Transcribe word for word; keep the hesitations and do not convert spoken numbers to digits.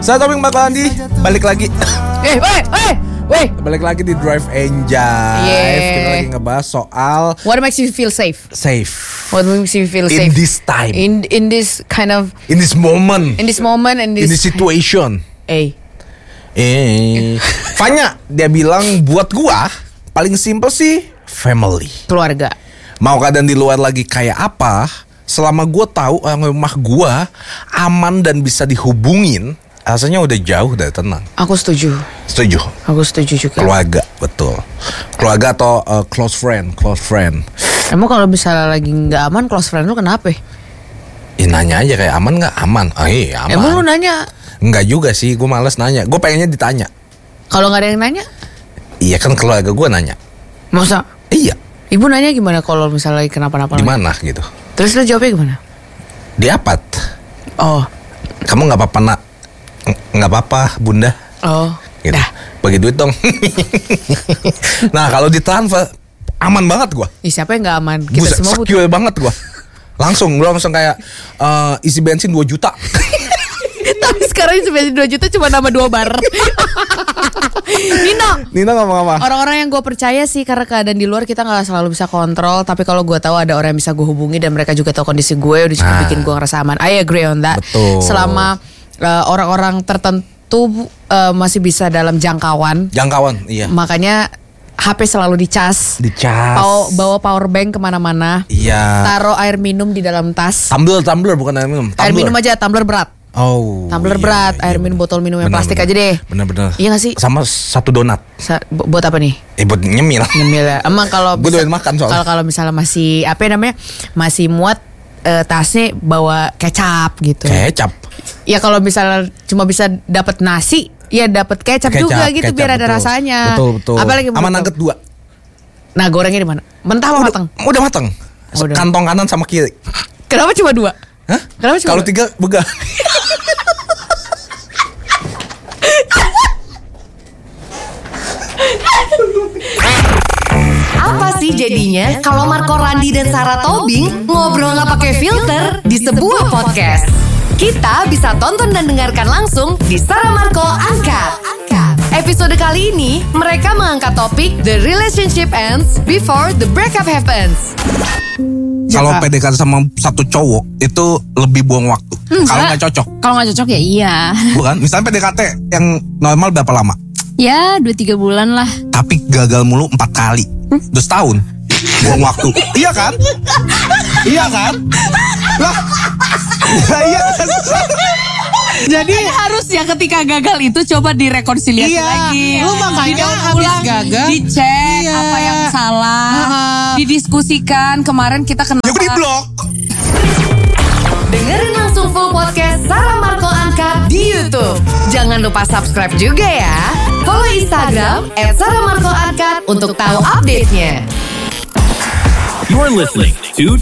Saya Tobing Marco Andi, balik lagi. Eh, weh, weh, weh. Balik lagi di Drive and Jive. Yeah. Kita lagi ngebahas soal What makes you feel safe? safe. What makes you feel In safe? this time. In in this kind of In this moment. in this moment in In this, this situation. Eh. Eh, Fanya, dia bilang buat gua paling simple sih family. Keluarga. Mau keadaan di luar lagi kayak apa, selama gua tahu orang rumah gua aman dan bisa dihubungin, rasanya udah jauh dari tenang. Aku setuju. Setuju. Aku setuju juga. Keluarga, betul. Keluarga atau uh, close friend, close friend. Emang kalau misalnya lagi nggak aman, close friend lu kenapa? Ya, nanya aja kayak aman nggak? Aman. Oh iya aman. Emang lu nanya? Enggak juga sih, gue males nanya. Gue pengennya ditanya. Kalau nggak ada yang nanya? Iya kan keluarga gue nanya. Masa? Iya. Ibu nanya gimana kalau misalnya lagi kenapa-napa? Gimana gitu? Terus lu jawabnya gimana? Diapat. Oh. Kamu nggak apa-apa nak? Nggak apa-apa bunda. Oh. Gitu. Dah. Bagi duit dong. Nah kalau ditransfer aman banget gue. Ih, siapa yang nggak aman? Kita Buset, semua butuh. secure banget gue. Langsung, gue langsung kayak uh, isi bensin dua juta. Tapi sekarang sebenarnya dua juta cuma nama dua bar. Nino. Nino ngomong apa? Orang-orang yang gue percaya sih, karena keadaan di luar kita nggak selalu bisa kontrol. Tapi kalau gue tahu ada orang yang bisa gue hubungi dan mereka juga tahu kondisi gue, udah cukup Nah. bikin gue ngerasa aman. I agree on that. Betul. Selama uh, orang-orang tertentu uh, masih bisa dalam jangkauan, Jangkauan, iya. makanya H P selalu dicas. Dicas. Bawa, bawa power bank kemana-mana. Iya. Taruh air minum di dalam tas. Tumbler, tumbler bukan air minum. Air Tumbler. minum aja, tumbler berat. Oh. Tumbler iya, berat, iya, air iya, minum, bener. botol minum yang Bener, plastik bener. aja deh. Bener-bener. Iya gak sih? Sama satu donat. Sa- bu- buat apa nih? Eh buat nyemil. Nyemil ya. Emang kalau Gue bisa- doyan makan soalnya. Kalau kalau misalnya masih apa ya namanya? Masih muat eh, tasnya bawa kecap gitu. Kecap. Ya kalau misalnya cuma bisa dapat nasi, ya dapat kecap, Kecap, juga gitu kecap, biar ada betul. rasanya. Betul, betul. Apalagi Sama betul. nugget dua. Nah, gorengnya di mana? Mentah apa Udah, matang? udah matang. Oh, udah. Kantong kanan sama kiri. Kenapa cuma dua? Hah? Kenapa cuma Kalau dua? tiga begah. Apa sih jadinya kalau Marco Randi dan Sarah Tobing ngobrol nggak pakai filter di sebuah podcast? Kita bisa tonton dan dengarkan langsung di Sarah Marco Angkat. Episode kali ini mereka mengangkat topik The Relationship Ends Before the Breakup Happens. Kalau P D K T sama satu cowok itu lebih buang waktu. Kalau nggak cocok, Kalau nggak cocok ya iya. bukan? Misalnya P D K T yang normal berapa lama? Ya dua tiga bulan lah. Tapi gagal mulu empat kali. Udah setahun. Buang waktu. Iya kan? Iya kan? Lah. Ya, iya kan? Jadi harusnya ketika gagal itu coba direkonsiliasi Iya, lagi. lu makanya Didaur habis ulang, gagal, dicek iya. apa yang salah, Uh-uh. didiskusikan kemarin kita kenapa. Ya gue di blok. Dengerin langsung full podcast Sarah Marco Angkat di YouTube. Jangan lupa subscribe juga ya. Follow Instagram at Sarah Marco Angkat untuk tahu update-nya. You're listening to